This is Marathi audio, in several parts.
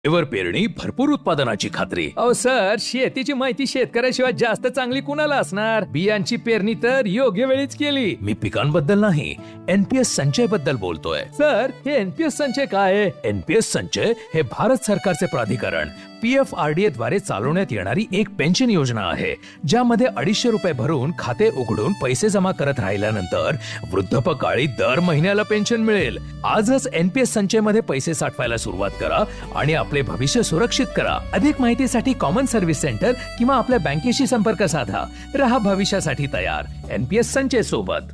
वर पेरणी भरपूर उत्पादनाची खात्री. अहो सर, शेतीची माहिती शेतकऱ्याशिवाय जास्त चांगली कुणाला असणार? बियांची पेरणी तर योग्य वेळीच केली. मी पिकांबद्दल नाही, एनपीएस संचय बद्दल बोलतोय. सर, हे एनपीएस संचय काय आहे? एनपीएस संचय हे भारत सरकारचे प्राधिकरण PFRDA द्वारे चालवण्यात येणारी एक पेन्शन योजना आहे, ज्यामध्ये 250 रुपये भरून खाते उघडून पैसे जमा करत राहिल्यानंतर वृद्धापकाळी दर महिन्याला पेन्शन मिळेल. आजच एनपीएस संचय मध्ये पैसे साठवायला सुरुवात करा आणि आपले भविष्य सुरक्षित करा. अधिक माहितीसाठी कॉमन सर्व्हिस सेंटर किंवा आपल्या बँकेशी संपर्क साधा. रहा भविष्यासाठी तयार, एनपीएस संचय सोबत.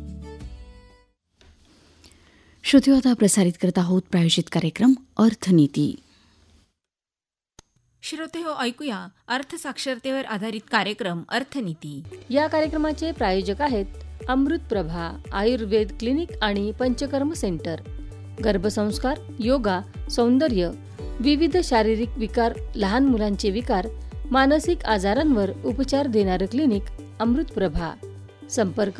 श्रोत्यो, आता प्रसारित करत आहोत प्रायोजित कार्यक्रम अर्थनीती. श्रोते हो, ऐकूया अर्थसाक्षरतेवर आधारित कार्यक्रम अर्थनीती. या कार्यक्रमाचे प्रायोजक आहेत अमृतप्रभा आयुर्वेद क्लिनिक आणि पंचकर्म सेंटर. गर्भसंस्कार, योगा, सौंदर्य, विविध शारीरिक विकार, लहान मुलांचे विकार, मानसिक आजारांवर उपचार देणारं क्लिनिक अमृतप्रभा. संपर्क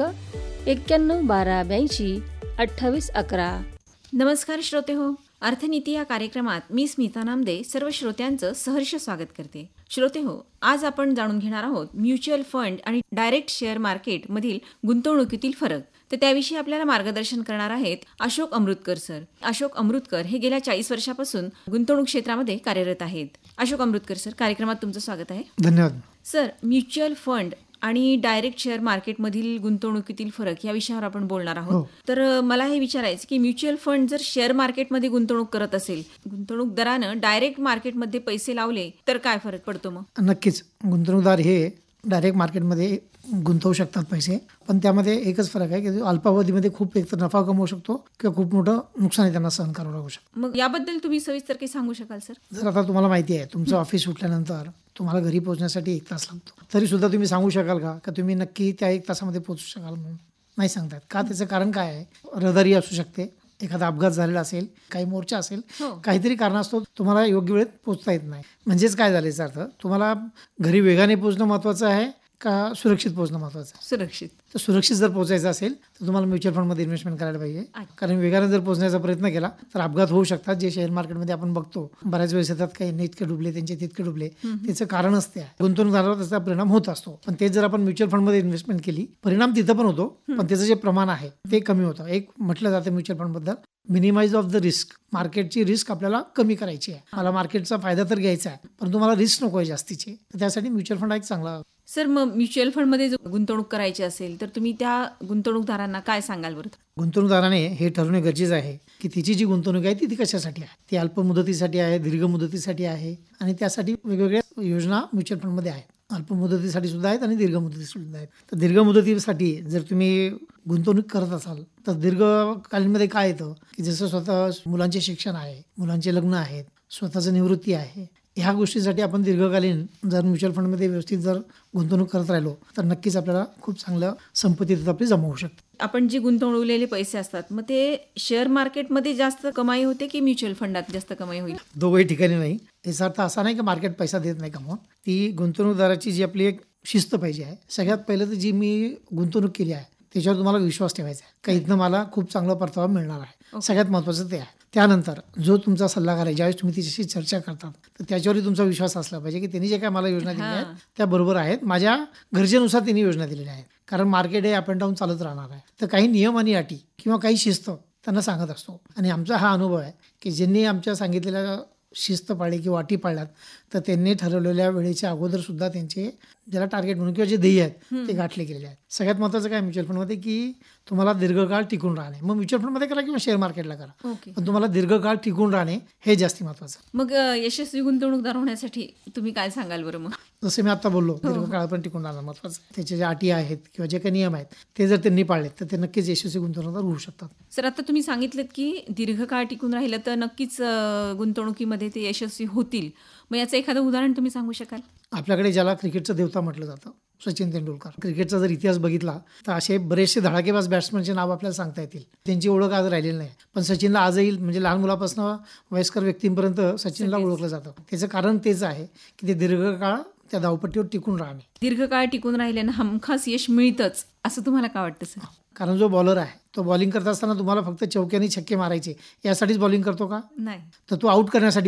9112822811. नमस्कार श्रोते हो, अर्थनीती या कार्यक्रमात मी स्मिता नामदे सर्व श्रोत्यांचं सहर्ष स्वागत करते. श्रोते हो, आज आपण जाणून घेणार आहोत म्युच्युअल फंड आणि डायरेक्ट शेअर मार्केट मधील गुंतवणुकीतील फरक. तर त्याविषयी आपल्याला मार्गदर्शन करणार आहेत अशोक अमृतकर सर. अशोक अमृतकर हे गेल्या 40 वर्षापासून गुंतवणूक क्षेत्रामध्ये कार्यरत आहेत. अशोक अमृतकर सर, कार्यक्रमात तुमचं स्वागत आहे. धन्यवाद. सर, म्युच्युअल फंड आणि डायरेक्ट शेअर मार्केटमधील गुंतवणुकीतील फरक या विषयावर आपण बोलणार आहोत. तर मला हे विचारायचं की म्युच्युअल फंड जर शेअर मार्केटमध्ये गुंतवणूक करत असेल, गुंतवणूकदारानं डायरेक्ट मार्केटमध्ये पैसे लावले तर काय फरक पडतो मग? नक्कीच, गुंतवणूकदार हे डायरेक्ट मार्केटमध्ये गुंतवू शकतात पैसे, पण त्यामध्ये एकच फरक आहे की अल्पावधीमध्ये खूप एक तर नफा कमवू शकतो किंवा खूप मोठं नुकसान त्यांना सहन करावं लागू शकतं. मग याबद्दल तुम्ही सविस्तर काही सांगू शकाल सर? जर आता तुम्हाला माहिती आहे तुमचं ऑफिस सुटल्यानंतर तुम्हाला घरी पोहोचण्यासाठी 1 तास लागतो, तरी सुद्धा तुम्ही सांगू शकाल का तुम्ही नक्की त्या 1 तासामध्ये पोहोचू शकाल म्हणून? नाही सांगतात का? त्याचं कारण काय आहे? रहदारी असू शकते, एखादा अपघात झालेला असेल, काही मोर्चा असेल, काहीतरी कारणास्तव तुम्हाला योग्य वेळेत पोहोचता येत नाही. म्हणजेच काय झालं याचा अर्थ, तुम्हाला घरी वेगाने पोहोचणं महत्वाचं आहे का सुरक्षित पोहोचणं महत्वाचं आहे? सुरक्षित. तर सुरक्षित जर पोहोचायचं असेल तर तुम्हाला म्युच्युअल फंडमध्ये इन्व्हेस्टमेंट करायला पाहिजे. कारण वेगाने जर पोहोचण्याचा प्रयत्न केला तर अपघात होऊ शकतात, जे शेअर मार्केटमध्ये आपण बघतो बऱ्याच वेळेस येतात. काही इतके डुबले, त्यांचे तितके डुबले, त्याचं कारणच ते आहे. गुंतवणूकदारावर त्याचा परिणाम होत असतो. पण तेच जर आपण म्युच्युअल फंडमध्ये इन्व्हेस्टमेंट केली, परिणाम तिथं पण होतो, पण त्याचं जे प्रमाण आहे ते कमी होतं. एक म्हटलं जातं mutual फंडबद्दल, minimise of the risk. मार्केटची रिस्क आपल्याला कमी करायची आहे. मला मार्केटचा फायदा तर घ्यायचा आहे, पण तुम्हाला रिस्क नको आहे जास्तीची. त्यासाठी म्युच्युअल फंड एक चांगला. सर, मग म्युच्युअल फंडमध्ये गुंतवणूक करायची असेल तर तुम्ही त्या गुंतवणूकदारांना काय सांगाल बरं? गुंतवणूकदाराने हे ठरवणे गरजेचं आहे की तिची जी गुंतवणूक आहे ती कशासाठी आहे. ती अल्प मुदतीसाठी आहे, दीर्घ मुदतीसाठी आहे, आणि त्यासाठी वेगवेगळ्या योजना म्युच्युअल फंडमध्ये आहेत. अल्प मुदतीसाठी सुद्धा आहेत आणि दीर्घ मुदतीसाठी सुद्धा आहेत. तर दीर्घ मुदतीसाठी जर तुम्ही गुंतवणूक करत असाल तर दीर्घकालीनमध्ये काय येतं की जसं स्वतः मुलांचे शिक्षण आहे, मुलांचे लग्न आहेत, स्वतःचं निवृत्ती आहे, ह्या गोष्टीसाठी आपण दीर्घकालीन जर म्युच्युअल फंडमध्ये व्यवस्थित जर गुंतवणूक करत राहिलो तर नक्कीच आपल्याला खूप चांगलं संपत्ती आपली जमा होऊ शकते. आपण जे गुंतवलेले पैसे असतात मग ते शेअर मार्केटमध्ये जास्त कमाई होते की म्युच्युअल फंडात जास्त कमाई होईल? दोघंही ठिकाणी नाही. याचा अर्थ असा नाही की मार्केट पैसा देत नाही कमवून. ती गुंतवणूकदाराची जी आपली एक शिस्त पाहिजे आहे. सगळ्यात पहिलं तर जी मी गुंतवणूक केली आहे त्याच्यावर तुम्हाला विश्वास ठेवायचा आहे का इथनं मला खूप चांगला परतावा मिळणार आहे. सगळ्यात महत्त्वाचं ते आहे. त्यानंतर जो तुमचा सल्लागार आहे, ज्यावेळेस तुम्ही तिच्याशी चर्चा करतात तर त्याच्यावरही तुमचा विश्वास असला पाहिजे की त्यांनी जे काय मला योजना दिल्या आहेत त्या बरोबर आहेत, माझ्या गरजेनुसार त्यांनी योजना दिलेल्या आहेत. कारण मार्केट हे अप अँड डाऊन चालत राहणार आहे. तर काही नियम आणि अटी किंवा काही शिस्त त्यांना सांगत असतो. आणि आमचा हा अनुभव आहे की ज्यांनी आमच्या सांगितलेल्या शिस्त पाळली किंवा अटी पाळल्यात तर त्यांनी ठरवलेल्या वेळेच्या अगोदर सुद्धा त्यांचे ज्याला टार्गेट म्हणून किंवा जे ध्येय आहेत ते गाठले गेलेले आहेत. सगळ्यात महत्त्वाचं काय म्युच्युअल फंडमध्ये की तुम्हाला दीर्घकाळ टिकून राहणे. मग म्युच्युअल फंडमध्ये करा किंवा शेअर मार्केटला करा, पण तुम्हाला दीर्घकाळ टिकून राहणे हे जास्ती महत्त्वाचं. मग यशस्वी गुंतवणूकदार होण्यासाठी तुम्ही काय सांगाल बरं? मग जसं मी आता बोललो, दीर्घकाळ पण टिकून राहणं महत्त्वाचं. त्याचे जे अटी आहेत किंवा जे काही नियम आहेत ते जर त्यांनी पाळले तर ते नक्कीच यशस्वी गुंतवणूकदार होऊ शकतात. सर, आता तुम्ही सांगितलं की दीर्घकाळ टिकून राहिलं तर नक्कीच गुंतवणुकीमध्ये ते यशस्वी होतील. मग याचं एखादं उदाहरण तुम्ही सांगू शकाल? आपल्याकडे ज्याला क्रिकेटचा देवता म्हटलं जातं, सचिन तेंडुलकर. क्रिकेटचा जर इतिहास बघितला तर असे बरेचसे धडाकेबाज बॅट्समनचे नाव आपल्याला सांगता येतील. त्यांची ओळख आज राहिलेली नाही, पण सचिनला आजही म्हणजे लहान मुलापासून वयस्कर व्यक्तींपर्यंत सचिनला ओळखलं जातं. त्याचं कारण तेच आहे की ते दीर्घकाळ त्या धावपट्टीवर टिकून राहणे. दीर्घकाळ टिकून राहिल्यानं हमखास यश मिळतंच असं तुम्हाला काय वाटतं सर? कारण जो बॉलर आहे तो बॉलिंग करत असताना तुम्हाला फक्त चौक्याने छक्के मारायचे यासाठीच बॉलिंग करतो का? नाही, तर तो आउट करण्यासाठी